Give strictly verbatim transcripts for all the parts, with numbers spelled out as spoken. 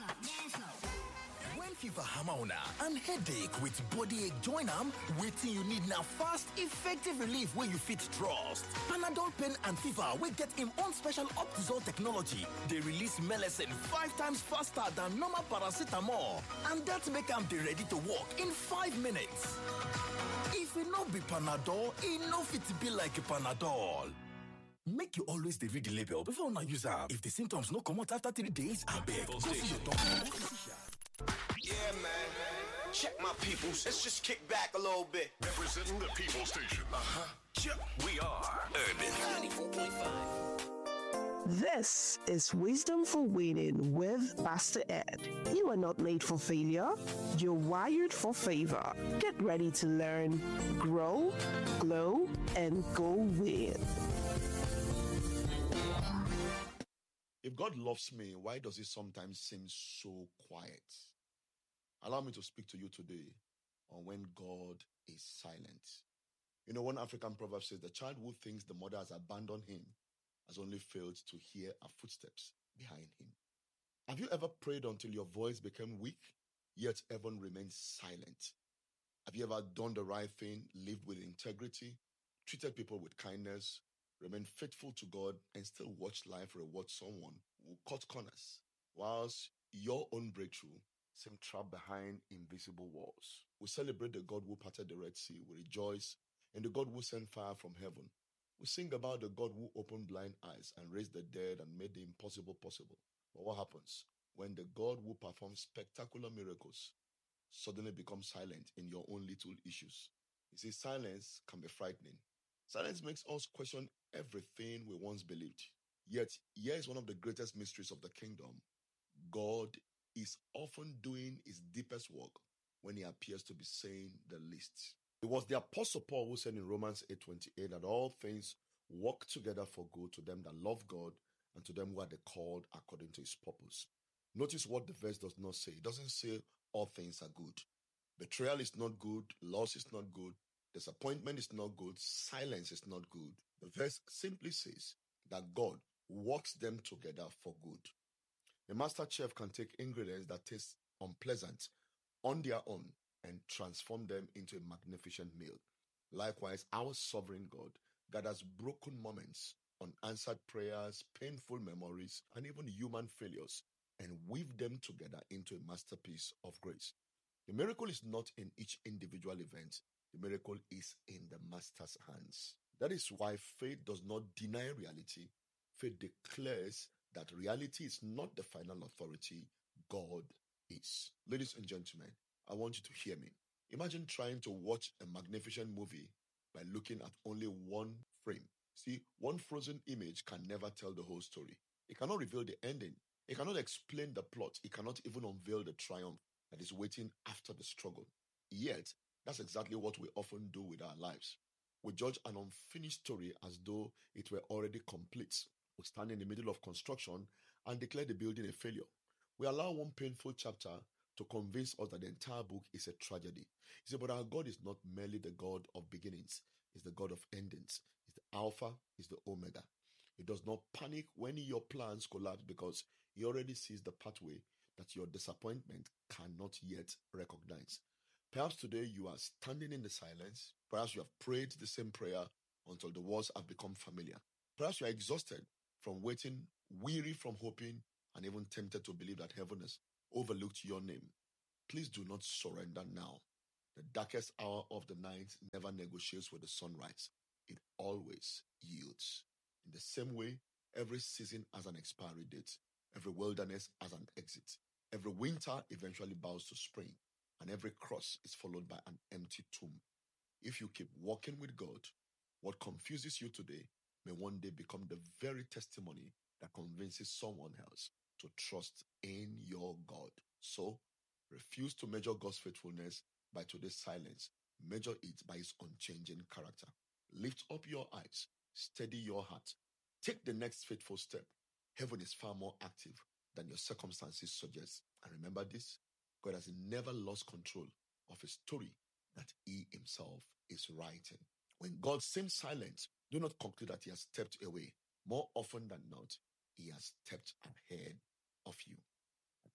When fever hammer una and headache with body ache join am, wetin you need na fast, effective relief wey you fit trust. Panadol pain and fever wey get im own special Optizol technology dey release melecine five times faster than normal paracetamol, and dat make am dey ready to work in five minutes. If e no be Panadol, e no fit be like Panadol. Make you always dey read the label before una use am. If the symptoms no comot after three days, abeg go see your doctor. Yeah, man. Check my peoples. Let's just kick back a little bit. Representing the People Station. Uh-huh. We are Urban ninety-four point five. This is Wisdom for Winning with Pastor Ed. You are not made for failure. You're wired for favor. Get ready to learn, grow, glow, and go win. If God loves me, why does he sometimes seem so quiet? Allow me to speak to you today on when God is silent. You know, one African proverb says, the child who thinks the mother has abandoned him has only failed to hear her footsteps behind him. Have you ever prayed until your voice became weak, yet heaven remains silent? Have you ever done the right thing, lived with integrity, treated people with kindness, remained faithful to God, and still watched life reward someone who cut corners, whilst your own breakthrough seemed trapped behind invisible walls? We celebrate the God who parted the Red Sea. We rejoice in the God who sent fire from heaven. We sing about the God who opened blind eyes and raised the dead and made the impossible possible. But what happens when the God who performs spectacular miracles suddenly becomes silent in your own little issues? You see, silence can be frightening. Silence makes us question everything we once believed. Yet, here is one of the greatest mysteries of the kingdom. God is often doing his deepest work when he appears to be saying the least. It was the Apostle Paul who said in Romans eight twenty-eight that all things work together for good to them that love God and to them who are the called according to his purpose. Notice what the verse does not say. It doesn't say all things are good. Betrayal is not good. Loss is not good. Disappointment is not good. Silence is not good. The verse simply says that God works them together for good. A master chef can take ingredients that taste unpleasant on their own and transform them into a magnificent meal. Likewise, our sovereign God gathers broken moments, unanswered prayers, painful memories, and even human failures, and weave them together into a masterpiece of grace. The miracle is not in each individual event. The miracle is in the master's hands. That is why faith does not deny reality. Faith declares that reality is not the final authority. God is. Ladies and gentlemen, I want you to hear me. Imagine trying to watch a magnificent movie by looking at only one frame. See, one frozen image can never tell the whole story. It cannot reveal the ending. It cannot explain the plot. It cannot even unveil the triumph that is waiting after the struggle. Yet, that's exactly what we often do with our lives. We judge an unfinished story as though it were already complete. We stand in the middle of construction and declare the building a failure. We allow one painful chapter to convince us that the entire book is a tragedy. You see, but our God is not merely the God of beginnings. He's the God of endings. He's the Alpha, he's the Omega. He does not panic when your plans collapse because he already sees the pathway that your disappointment cannot yet recognize. Perhaps today you are standing in the silence. Perhaps you have prayed the same prayer until the words have become familiar. Perhaps you are exhausted from waiting, weary from hoping, and even tempted to believe that heaven has overlooked your name. Please do not surrender now. The darkest hour of the night never negotiates with the sunrise. It always yields. In the same way, every season has an expiry date. Every wilderness has an exit. Every winter eventually bows to spring. And every cross is followed by an empty tomb. If you keep walking with God, what confuses you today may one day become the very testimony that convinces someone else to trust in your God. So, refuse to measure God's faithfulness by today's silence. Measure it by his unchanging character. Lift up your eyes. Steady your heart. Take the next faithful step. Heaven is far more active than your circumstances suggest. And remember this, God has never lost control of a story that he himself is writing. When God seems silent, do not conclude that he has stepped away. More often than not, he has stepped ahead of you.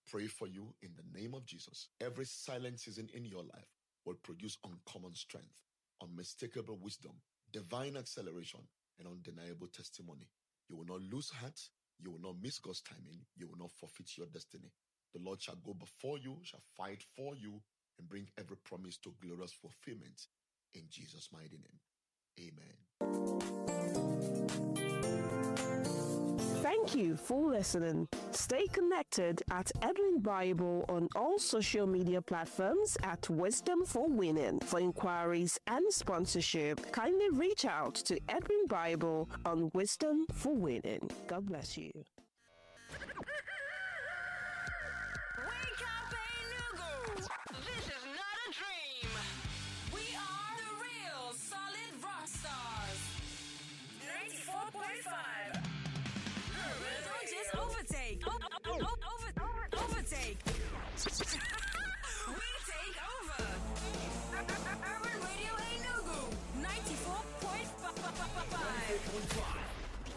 pray for you in the name of Jesus. Every silent season in your life will produce uncommon strength, unmistakable wisdom, divine acceleration, and undeniable testimony. You will not lose heart. You will not miss God's timing. You will not forfeit your destiny. The Lord shall go before you, shall fight for you, and bring every promise to glorious fulfillment. In Jesus' mighty name. Amen. Thank you for listening. Stay connected at Edwin Bible on all social media platforms at Wisdom for Winning. For inquiries and sponsorship, kindly reach out to Edwin Bible on Wisdom for Winning. God bless you. Wake up, Enugu! This is not a dream. We are the real solid rock stars. ninety-four point five. Don't just overtake. O- o- o- over- over- overtake. We take over. Urban Radio Enugu. ninety-four point five.